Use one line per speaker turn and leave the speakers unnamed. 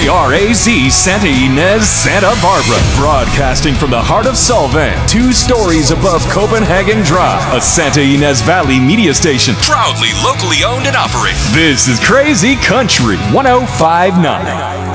KRAZ Santa Ynez, Santa Barbara. Broadcasting from the heart of Solvang, 2 stories above Copenhagen Drive. A Santa Ynez Valley media station. Proudly locally owned and operated. This is Crazy Country 1059.